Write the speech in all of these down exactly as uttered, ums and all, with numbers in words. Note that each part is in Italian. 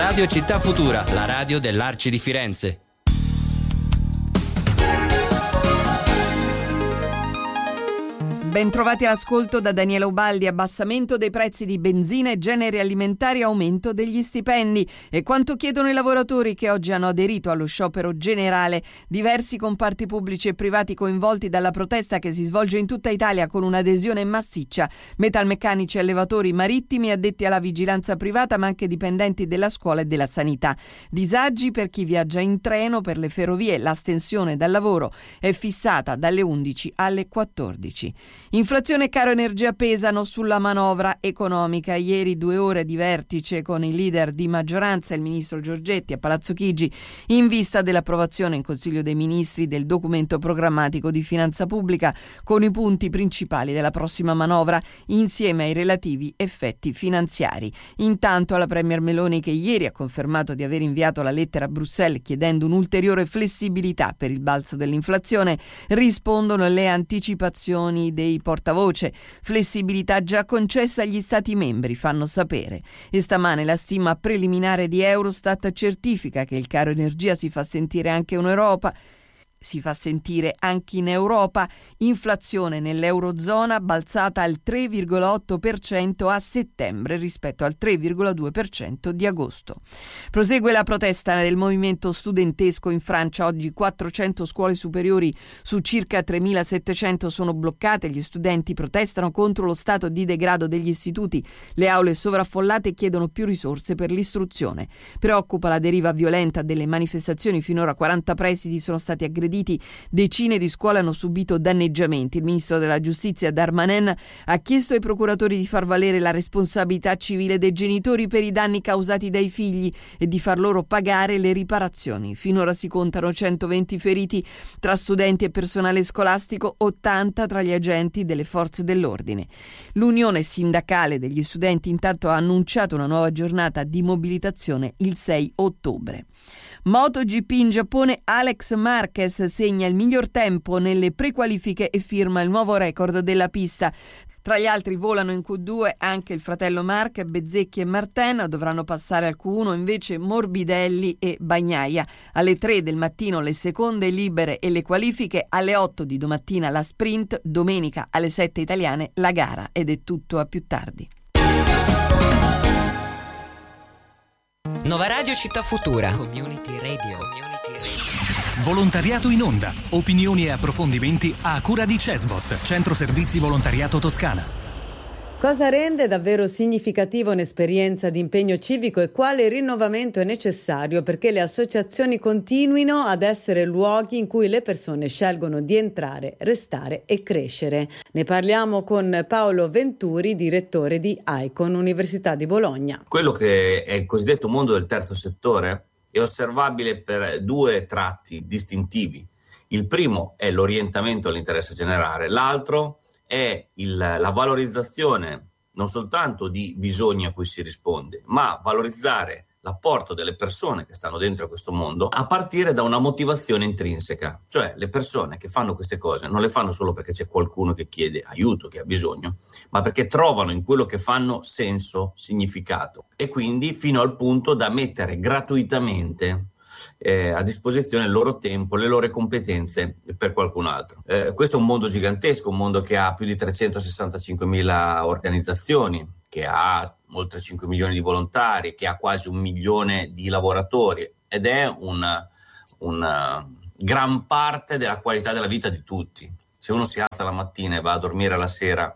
Radio Città Futura, la radio dell'Arci di Firenze. Bentrovati all'ascolto da Daniela Ubaldi. Abbassamento dei prezzi di benzina e generi alimentari, aumento degli stipendi. E quanto chiedono i lavoratori che oggi hanno aderito allo sciopero generale. Diversi comparti pubblici e privati coinvolti dalla protesta che si svolge in tutta Italia con un'adesione massiccia. Metalmeccanici, allevatori marittimi, addetti alla vigilanza privata, ma anche dipendenti della scuola e della sanità. Disagi per chi viaggia in treno, per le ferrovie. L'astensione dal lavoro è fissata dalle undici alle quattordici. Inflazione e caro energia pesano sulla manovra economica. Ieri due ore di vertice con il leader di maggioranza, il ministro Giorgetti, a Palazzo Chigi, in vista dell'approvazione in Consiglio dei Ministri del documento programmatico di finanza pubblica con i punti principali della prossima manovra, insieme ai relativi effetti finanziari. Intanto alla Premier Meloni, che ieri ha confermato di aver inviato la lettera a Bruxelles chiedendo un'ulteriore flessibilità per il balzo dell'inflazione, rispondono le anticipazioni dei portavoce. Flessibilità già concessa agli Stati membri, fanno sapere. E stamane la stima preliminare di Eurostat certifica che il caro energia si fa sentire anche in Europa. Si fa sentire anche in Europa. Inflazione nell'Eurozona balzata al tre virgola otto per cento a settembre rispetto al tre virgola due per cento di agosto. Prosegue la protesta del movimento studentesco in Francia. Oggi quattrocento scuole superiori su circa tremilasettecento sono bloccate. Gli studenti protestano contro lo stato di degrado degli istituti. Le aule sovraffollate chiedono più risorse per l'istruzione. Preoccupa la deriva violenta delle manifestazioni. Finora quaranta presidi sono stati aggrediti. Decine di scuole hanno subito danneggiamenti. Il ministro della giustizia Darmanin ha chiesto ai procuratori di far valere la responsabilità civile dei genitori per i danni causati dai figli e di far loro pagare le riparazioni. Finora si contano centoventi feriti tra studenti e personale scolastico, ottanta tra gli agenti delle forze dell'ordine. L'unione sindacale degli studenti intanto ha annunciato una nuova giornata di mobilitazione il sei ottobre. MotoGP in Giappone, Alex Marquez segna il miglior tempo nelle prequalifiche e firma il nuovo record della pista. Tra gli altri volano in Q due anche il fratello Marc, Bezzecchi e Martin. Dovranno passare al Q uno invece Morbidelli e Bagnaia. Alle tre del mattino le seconde libere e le qualifiche, alle otto di domattina la sprint, domenica alle sette italiane la gara. Ed è tutto, a più tardi. Nova Radio Città Futura. Community Radio. Community Radio. Volontariato in onda. Opinioni e approfondimenti a cura di Cesvot, Centro Servizi Volontariato Toscana. Cosa rende davvero significativa un'esperienza di impegno civico e quale rinnovamento è necessario perché le associazioni continuino ad essere luoghi in cui le persone scelgono di entrare, restare e crescere? Ne parliamo con Paolo Venturi, direttore di Icon, Università di Bologna. Quello che è il cosiddetto mondo del terzo settore è osservabile per due tratti distintivi. Il primo è l'orientamento all'interesse generale, l'altro è il, la valorizzazione non soltanto di bisogni a cui si risponde, ma valorizzare l'apporto delle persone che stanno dentro a questo mondo a partire da una motivazione intrinseca. Cioè le persone che fanno queste cose non le fanno solo perché c'è qualcuno che chiede aiuto, che ha bisogno, ma perché trovano in quello che fanno senso, significato e quindi fino al punto da mettere gratuitamente Eh, a disposizione il loro tempo, le loro competenze per qualcun altro. Eh, questo è un mondo gigantesco, un mondo che ha più di trecentosessantacinquemila organizzazioni, che ha oltre cinque milioni di volontari, che ha quasi un milione di lavoratori ed è una, una gran parte della qualità della vita di tutti. Se uno si alza la mattina e va a dormire la sera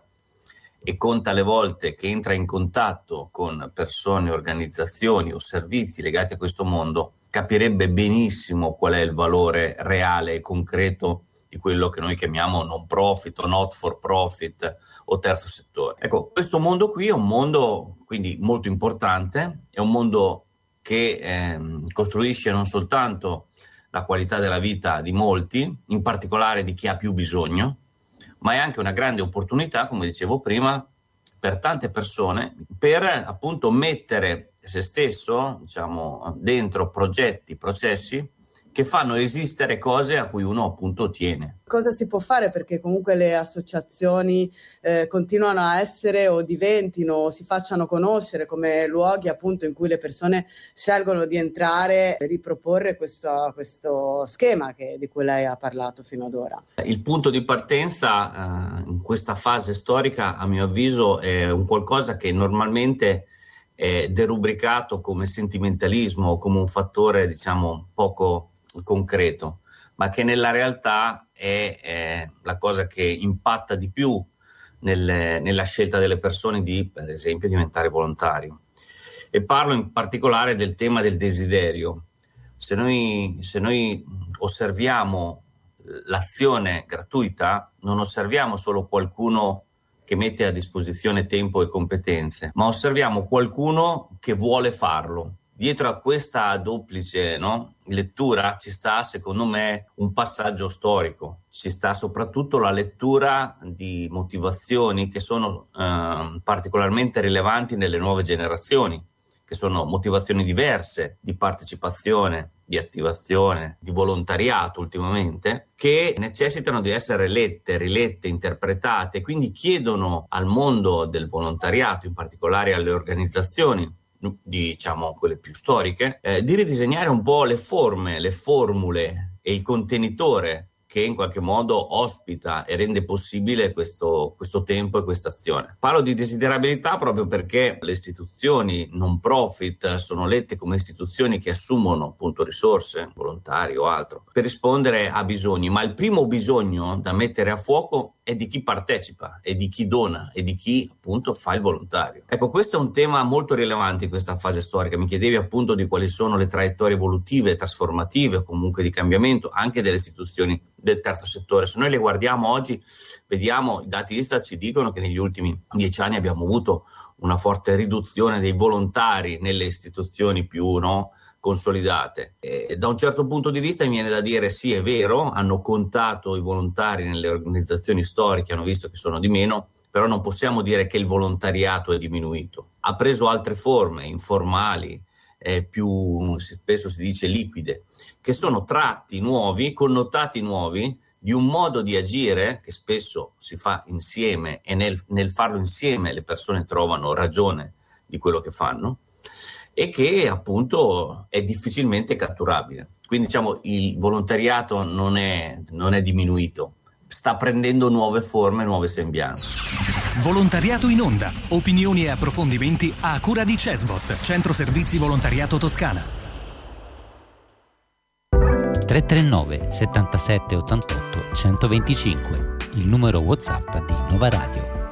e conta le volte che entra in contatto con persone, organizzazioni o servizi legati a questo mondo, capirebbe benissimo qual è il valore reale e concreto di quello che noi chiamiamo non profit o not for profit o terzo settore. Ecco, questo mondo qui è un mondo quindi molto importante, è un mondo che eh, costruisce non soltanto la qualità della vita di molti, in particolare di chi ha più bisogno, ma è anche una grande opportunità, come dicevo prima, per tante persone, per appunto mettere se stesso, diciamo, dentro progetti, processi che fanno esistere cose a cui uno appunto tiene. Cosa si può fare perché comunque le associazioni eh, continuano a essere o diventino o si facciano conoscere come luoghi appunto in cui le persone scelgono di entrare e riproporre questo, questo schema che, di cui lei ha parlato fino ad ora? Il punto di partenza eh, in questa fase storica, a mio avviso, è un qualcosa che normalmente è derubricato come sentimentalismo o come un fattore, diciamo, poco concreto, ma che nella realtà è, è la cosa che impatta di più nelle, nella scelta delle persone di, per esempio, diventare volontario. E parlo in particolare del tema del desiderio. Se noi, se noi osserviamo l'azione gratuita, non osserviamo solo qualcuno che mette a disposizione tempo e competenze, ma osserviamo qualcuno che vuole farlo. Dietro a questa duplice no, lettura ci sta, secondo me, un passaggio storico. Ci sta soprattutto la lettura di motivazioni che sono eh, particolarmente rilevanti nelle nuove generazioni, che sono motivazioni diverse di partecipazione, di attivazione, di volontariato ultimamente, che necessitano di essere lette, rilette, interpretate, quindi chiedono al mondo del volontariato, in particolare alle organizzazioni, diciamo quelle più storiche, eh, di ridisegnare un po' le forme, le formule e il contenitore che in qualche modo ospita e rende possibile questo, questo tempo e questa azione. Parlo di desiderabilità proprio perché le istituzioni non profit sono lette come istituzioni che assumono appunto risorse, volontari o altro, per rispondere a bisogni, ma il primo bisogno da mettere a fuoco è di chi partecipa, è di chi dona, è di chi appunto fa il volontario. Ecco, questo è un tema molto rilevante in questa fase storica. Mi chiedevi appunto di quali sono le traiettorie evolutive, trasformative, comunque di cambiamento anche delle istituzioni del terzo settore. Se noi le guardiamo oggi, vediamo, i dati Istat ci dicono che negli ultimi dieci anni abbiamo avuto una forte riduzione dei volontari nelle istituzioni più no, consolidate. E da un certo punto di vista mi viene da dire sì, è vero, hanno contato i volontari nelle organizzazioni storiche, hanno visto che sono di meno, però non possiamo dire che il volontariato è diminuito. Ha preso altre forme, informali, eh, più spesso si dice liquide, che sono tratti nuovi, connotati nuovi, di un modo di agire che spesso si fa insieme e nel, nel farlo insieme le persone trovano ragione di quello che fanno e che appunto è difficilmente catturabile. Quindi diciamo il volontariato non è, non è diminuito, sta prendendo nuove forme, nuove sembianze. Volontariato in onda, opinioni e approfondimenti a cura di Cesvot, Centro Servizi Volontariato Toscana. tre tre nove settantasette ottantotto centoventicinque, il numero WhatsApp di Nova Radio.